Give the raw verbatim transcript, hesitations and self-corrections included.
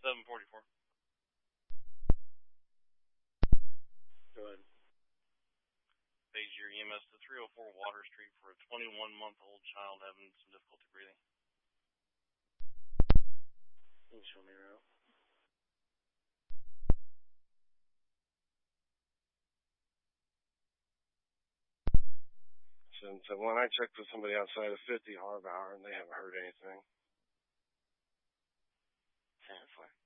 seven forty-four. Go ahead. Page your E M S to three oh four Water Street for a twenty-one-month-old child having some difficulty breathing. Can you show me around? So, so when I checked with somebody outside of fifty Harbauer and they haven't heard anything. ten four.